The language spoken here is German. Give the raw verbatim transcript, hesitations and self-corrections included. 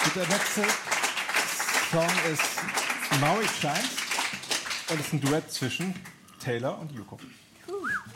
Der nächste Song ist Now It Shines und es ist ein Duett zwischen Taylor und Yuko.